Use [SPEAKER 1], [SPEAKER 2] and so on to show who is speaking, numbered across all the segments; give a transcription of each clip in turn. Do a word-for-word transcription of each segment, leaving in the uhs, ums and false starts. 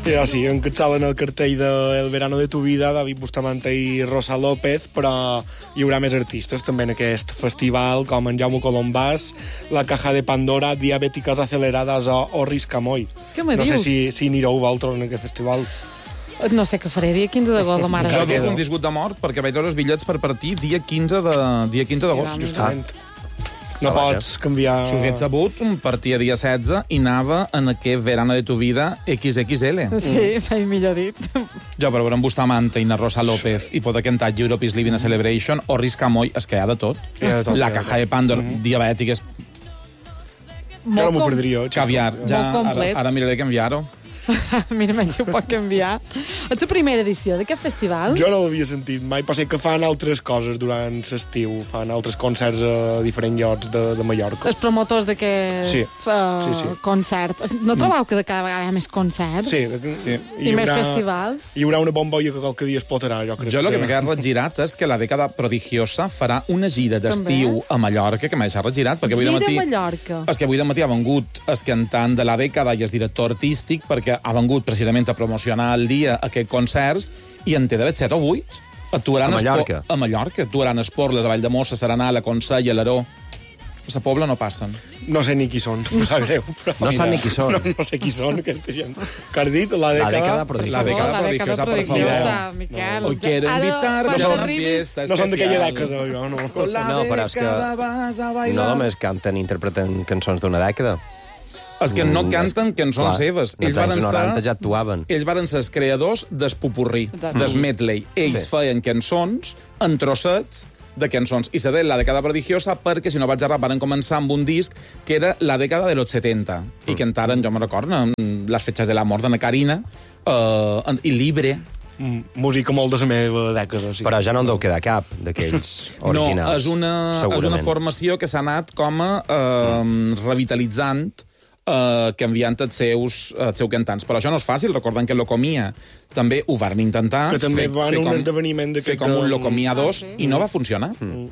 [SPEAKER 1] Ja, sí, encapçalen el cartell de El verano de tu vida, David Bustamante i Rosa López, però hi haurà més artistes també en aquest festival, com en Jaume Colombàs, La Caja de Pandora, Diabètiques Aceleradas o, o Riscamoll.
[SPEAKER 2] Què me
[SPEAKER 1] no
[SPEAKER 2] dius?
[SPEAKER 1] sé si, si anireu vosaltres en aquest festival.
[SPEAKER 2] No sé què faré, dia quinze d'agost, la mare.
[SPEAKER 3] Jo
[SPEAKER 2] de
[SPEAKER 3] duc
[SPEAKER 2] Déu.
[SPEAKER 3] un disgut de mort perquè vaig veure els bitllets per partir dia quinze de dia quinze d'agost.
[SPEAKER 1] Justament. No
[SPEAKER 4] Ah,
[SPEAKER 1] pots canviar...
[SPEAKER 3] Si ho hagués sabut, partia dia setze i anava en aquest verano de tu vida equis equis ele.
[SPEAKER 2] Sí, mai millor dit.
[SPEAKER 3] Jo, per veure en Bustamante i na Rosa López i poder cantar Europe is Living a Celebration o Riscamoll, és que hi ha de tot.
[SPEAKER 1] Hi ha de tot,
[SPEAKER 3] La
[SPEAKER 1] hi ha de
[SPEAKER 3] Caja de Pandora,
[SPEAKER 1] Mhm.
[SPEAKER 3] diabètiques,
[SPEAKER 1] Jo no m'ho
[SPEAKER 2] com-
[SPEAKER 1] perdria.
[SPEAKER 3] caviar. Ja,
[SPEAKER 2] Molt complet.
[SPEAKER 3] ara, ara miraré canviar-ho.
[SPEAKER 2] Mira, menys ho pot canviar. És la primera edició d'aquest festival?
[SPEAKER 1] Jo no l'havia sentit mai. Potser que fan altres coses durant l'estiu. Fan altres concerts a diferents llocs de, de Mallorca.
[SPEAKER 2] Els promotors d'aquest
[SPEAKER 1] Sí.
[SPEAKER 2] uh,
[SPEAKER 1] Sí, sí.
[SPEAKER 2] concert. No trobeu que de cada vegada hi ha més concerts?
[SPEAKER 1] Sí, de-
[SPEAKER 3] Sí.
[SPEAKER 2] I més festivals?
[SPEAKER 1] Hi haurà una bombolla que qualque dia explotarà, jo crec.
[SPEAKER 3] Jo el que m'ha quedat regirat és que la dècada prodigiosa farà una gira d'estiu a Mallorca, que m'ha deixat regirat, perquè avui de
[SPEAKER 2] Gira
[SPEAKER 3] matí...
[SPEAKER 2] a Mallorca.
[SPEAKER 3] És que avui de matí ha vengut el cantant de la dècada i el director artístic, perquè ha vengut precisament a promocionar el dia aquests concerts i en té d'haver set o vuit. Actuaran
[SPEAKER 4] A Mallorca?
[SPEAKER 3] Espor, a Mallorca. Actuaran Esporles, a Vall de Mossa, Serenà, la Consell, a l'Aró. A la Pobla no passen.
[SPEAKER 1] No sé ni qui són, em sap greu. Però...
[SPEAKER 4] No sap ni qui són.
[SPEAKER 1] No, no sé qui són, aquesta gent. Que has dit? La
[SPEAKER 4] La
[SPEAKER 1] dècada...
[SPEAKER 4] dècada prodigiosa.
[SPEAKER 3] La dècada
[SPEAKER 2] Oh,
[SPEAKER 3] prodigiosa, per
[SPEAKER 2] prodigiosa,
[SPEAKER 3] favor.
[SPEAKER 2] Miquel.
[SPEAKER 3] Hoy quiero
[SPEAKER 2] Ara,
[SPEAKER 3] invitarnos
[SPEAKER 2] quan
[SPEAKER 3] a una
[SPEAKER 2] t'arribis-
[SPEAKER 3] fiesta
[SPEAKER 1] No són d'aquella
[SPEAKER 3] especial.
[SPEAKER 1] dècada, jo, no.
[SPEAKER 3] Con la
[SPEAKER 4] No, però és que
[SPEAKER 3] dècada vas a
[SPEAKER 4] No
[SPEAKER 3] bailar.
[SPEAKER 4] només canten i interpreten cançons d'una dècada.
[SPEAKER 3] És que no
[SPEAKER 4] Mm,
[SPEAKER 3] canten
[SPEAKER 4] és-
[SPEAKER 3] cançons
[SPEAKER 4] clar,
[SPEAKER 3] seves.
[SPEAKER 4] als
[SPEAKER 3] Ells
[SPEAKER 4] anys
[SPEAKER 3] varen
[SPEAKER 4] noranta
[SPEAKER 3] ser...
[SPEAKER 4] ja actuaven.
[SPEAKER 3] Ells varen ser els creadors del popurrí,
[SPEAKER 2] Exacte.
[SPEAKER 3] del medley. Ells
[SPEAKER 4] Sí.
[SPEAKER 3] feien cançons en trossets de cançons. I se deia la dècada prodigiosa perquè, si no vaig errar, van començar amb un disc que era la dècada de los setenta.
[SPEAKER 4] Mm.
[SPEAKER 3] I cantaren, jo me recordo, les fetges de la mort d'Anna Carina eh, i Libre.
[SPEAKER 1] Mm, música molt de la meva dècada, sí.
[SPEAKER 4] Però ja no en deu quedar cap d'aquells originals.
[SPEAKER 3] No, és una, és una
[SPEAKER 4] segurament.
[SPEAKER 3] formació que s'ha anat com a eh, revitalitzant, eh, canviant els seus, els seus cantants. Però això no és fàcil, recordant que Locomia també ho van intentar.
[SPEAKER 1] Que també
[SPEAKER 3] fer-
[SPEAKER 1] van
[SPEAKER 3] fer
[SPEAKER 1] un
[SPEAKER 3] com-
[SPEAKER 1] esdeveniment d'aquest
[SPEAKER 3] Fer com un
[SPEAKER 1] de-
[SPEAKER 3] Locomia dos
[SPEAKER 2] Ah, sí?
[SPEAKER 3] i no va funcionar.
[SPEAKER 1] Mm.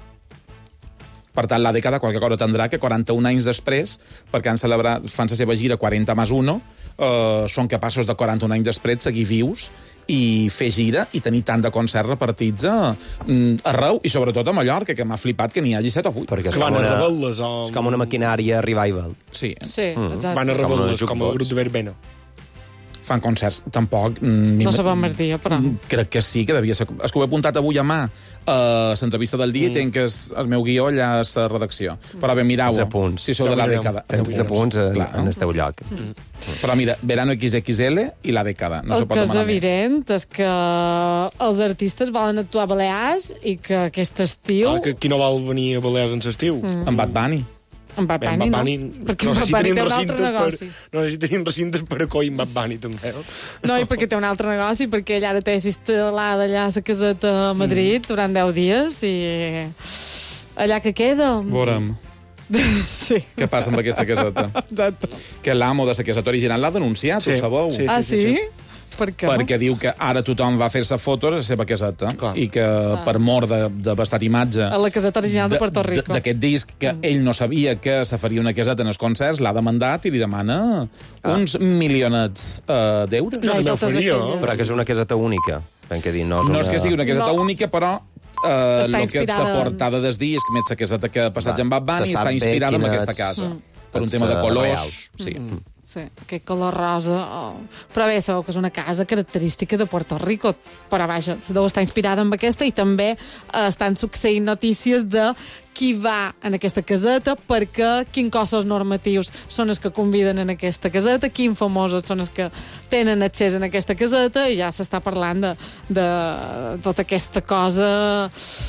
[SPEAKER 3] Per tant, la dècada qualque cosa tindrà que quaranta-un anys després, perquè han celebrat, fan la seva gira quaranta més uno, eh, són capaços de quaranta-un anys després seguir vius i fer gira i tenir tant de concerts repartits a, mm, arreu, i sobretot a Mallorca, que m'ha flipat que n'hi hagi set o vuit.
[SPEAKER 4] Perquè és
[SPEAKER 1] Que
[SPEAKER 4] com,
[SPEAKER 1] van a
[SPEAKER 4] una,
[SPEAKER 1] rebel·les o...
[SPEAKER 4] és com una maquinària revival.
[SPEAKER 3] Sí,
[SPEAKER 2] Sí, exacte.
[SPEAKER 1] Van a
[SPEAKER 4] Com
[SPEAKER 1] rebel·les,
[SPEAKER 4] els
[SPEAKER 1] com a
[SPEAKER 4] jukebox.
[SPEAKER 1] grup de verbena.
[SPEAKER 3] fan concerts. Tampoc... mm,
[SPEAKER 2] No sabem més dir, però...
[SPEAKER 3] Crec que sí, que devia ser... És que ho he apuntat avui a mà a l'entrevista del dia mm. i tenc que és el meu guió allà a la redacció. Però bé, mirau,
[SPEAKER 4] Els apunts.
[SPEAKER 3] si sou de la
[SPEAKER 1] Ja ho
[SPEAKER 3] dècada.
[SPEAKER 4] Tens els apunts en,
[SPEAKER 3] Clar.
[SPEAKER 4] en el teu lloc.
[SPEAKER 3] Mm. Però mira, Verano equis equis ele i la dècada. No
[SPEAKER 2] el
[SPEAKER 3] se pot
[SPEAKER 2] que és
[SPEAKER 3] demanar més.
[SPEAKER 2] evident és que els artistes volen actuar a Balears i que aquest estiu...
[SPEAKER 1] Ah, que qui no vol venir a Balears en l'estiu? Mm.
[SPEAKER 3] En Bad Bunny.
[SPEAKER 2] En Bad
[SPEAKER 1] Bé, en
[SPEAKER 2] Bunny,
[SPEAKER 1] Bad
[SPEAKER 2] no.
[SPEAKER 1] Bunny,
[SPEAKER 2] Perquè
[SPEAKER 1] no
[SPEAKER 2] en
[SPEAKER 1] sé
[SPEAKER 2] Bad
[SPEAKER 1] si
[SPEAKER 2] Bunny
[SPEAKER 1] tenim
[SPEAKER 2] té un altre
[SPEAKER 1] recintes per,
[SPEAKER 2] negoci.
[SPEAKER 1] no sé si tenim recintes per acollir en Bad Bunny, també.
[SPEAKER 2] No, i perquè té un altre negoci, perquè ell ara té instal·lada allà a la caseta a Madrid mm. durant deu dies i allà que queda...
[SPEAKER 3] Veurem
[SPEAKER 2] Sí.
[SPEAKER 3] què passa amb aquesta caseta.
[SPEAKER 2] Exacte.
[SPEAKER 3] Que l'amo de la caseta original l'ha denunciat,
[SPEAKER 1] Sí,
[SPEAKER 3] ho sabeu?
[SPEAKER 1] sí.
[SPEAKER 2] Ah, sí? Per què?
[SPEAKER 3] Perquè diu que ara tothom va fer-se fotos a la seva caseta
[SPEAKER 1] Clar.
[SPEAKER 3] i que per mort de, de bastat imatge
[SPEAKER 2] A la caseta original de Puerto
[SPEAKER 3] de-
[SPEAKER 2] Rico.
[SPEAKER 3] d'aquest disc, que ell no sabia que se faria una caseta en els concerts, l'ha demandat i li demana uns milionets uh, d'euros.
[SPEAKER 2] Ja, i
[SPEAKER 1] també ho
[SPEAKER 2] totes
[SPEAKER 1] faria,
[SPEAKER 2] aquelles.
[SPEAKER 4] Però que és una caseta única. Ben que dir, no és,
[SPEAKER 3] No
[SPEAKER 4] una...
[SPEAKER 3] és que sigui una caseta
[SPEAKER 2] No.
[SPEAKER 3] única, però uh,
[SPEAKER 2] Està
[SPEAKER 3] el que
[SPEAKER 2] inspirada
[SPEAKER 3] la
[SPEAKER 2] en-
[SPEAKER 3] portada del disc, més la caseta que ha passat
[SPEAKER 4] Va,
[SPEAKER 3] en Bad Bunny,
[SPEAKER 4] se sap
[SPEAKER 3] està
[SPEAKER 4] bé
[SPEAKER 3] inspirada en
[SPEAKER 4] quina
[SPEAKER 3] aquesta
[SPEAKER 4] és-
[SPEAKER 3] casa.
[SPEAKER 2] Mm.
[SPEAKER 3] Per un
[SPEAKER 4] els,
[SPEAKER 3] tema de
[SPEAKER 4] eh,
[SPEAKER 3] colors.
[SPEAKER 4] reals. Sí.
[SPEAKER 2] Mm. Sí, aquest color rosa. Oh. Però bé, sabeu que és una casa característica de Puerto Rico. Però vaja, se deu estar inspirada en aquesta i també eh, estan succeint notícies de qui va en aquesta caseta, perquè quins cossos normatius són els que conviden en aquesta caseta, quins famosos són els que tenen accés en aquesta caseta, i ja s'està parlant de, de tota aquesta cosa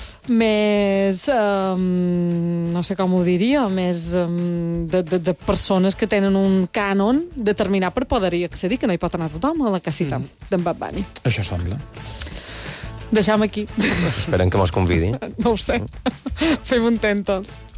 [SPEAKER 2] més, um, no sé com ho diria, més um, de, de, de persones que tenen un cànon determinat per poder-hi accedir, que no hi pot anar tothom a la casita mm. d'en Bad Bunny.
[SPEAKER 3] Això sembla.
[SPEAKER 2] Deixem aquí.
[SPEAKER 4] Esperen que mos convidi.
[SPEAKER 2] No ho sé. Fem un tento.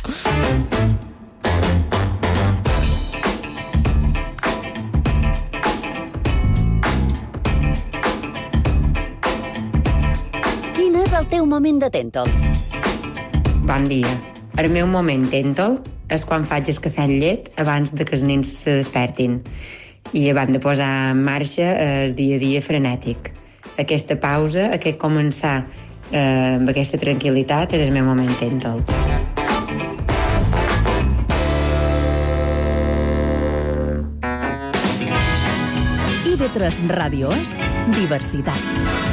[SPEAKER 5] Quin és el teu moment de tèntol?
[SPEAKER 6] Bon dia. El meu moment tèntol és quan faig el cafè amb llet abans de que els nens se despertin. i abans de posar en marxa el dia a dia frenètic. Aquesta pausa, aquest començar eh, amb aquesta tranquil·litat és el meu moment tèntol.
[SPEAKER 5] I ve tres Ràdio és diversitat.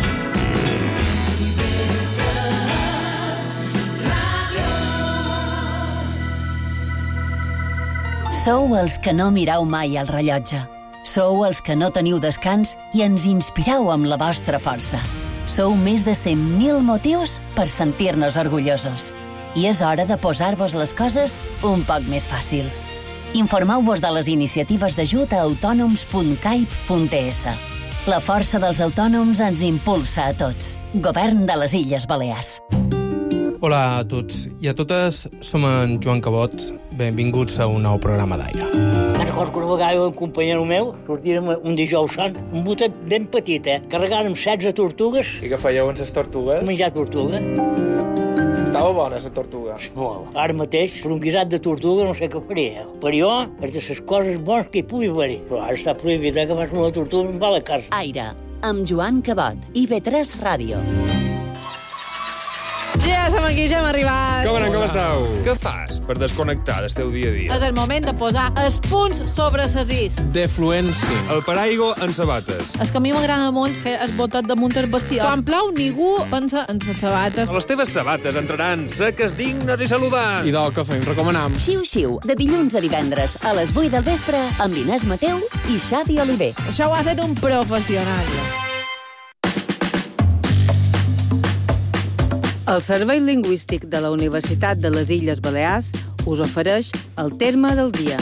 [SPEAKER 5] Sou els que no mireu mai el rellotge. Sou els que no teniu descans i ens inspireu amb la vostra força. Sou més de cent mil motius per sentir-nos orgullosos. I és hora de posar-vos les coses un poc més fàcils. Informeu-vos de les iniciatives d'ajut a autònoms punt caip punt es. La força dels autònoms ens impulsa a tots. Govern de les Illes Balears.
[SPEAKER 7] Hola a tots i a totes, som en Joan Cabot. Benvinguts a un nou programa d'Aire.
[SPEAKER 8] Me'n recordo que una vegada un companyero meu sortirem un dijous sant, un botet ben petit, eh? Carregàrem setze tortugues.
[SPEAKER 9] I què fèieu amb les tortugues?
[SPEAKER 8] Menjar tortuga.
[SPEAKER 9] Estava bona, la tortuga.
[SPEAKER 8] Molt. Ara mateix, per un guisat de tortuga no sé què faria. Per jo, és de les coses bones que hi pugui haver. Però ara està prohibit, eh, que fas una tortuga em va a la casa.
[SPEAKER 5] Aire, amb Joan Cabot. I ve tres Ràdio.
[SPEAKER 2] Ja som aquí, ja hem arribat.
[SPEAKER 10] Com anem, com esteu? Què fas per desconnectar del teu dia a dia?
[SPEAKER 2] És el moment de posar els punts sobre ses is.
[SPEAKER 7] Defluència.
[SPEAKER 10] El paraigua en sabates.
[SPEAKER 2] És que a mi m'agrada molt fer el botet damunt el vestidor. Quan plou, ningú pensa en les sabates.
[SPEAKER 10] Les teves sabates entraran seques, dignes i saludants.
[SPEAKER 7] I del que fem, recomanam.
[SPEAKER 5] Xiu-xiu, de dilluns a divendres a les vuit del vespre amb Inés Mateu i Xavi Oliver.
[SPEAKER 2] Això ho ha fet un professional.
[SPEAKER 11] El Servei Lingüístic de la Universitat de les Illes Balears us ofereix el terme del dia.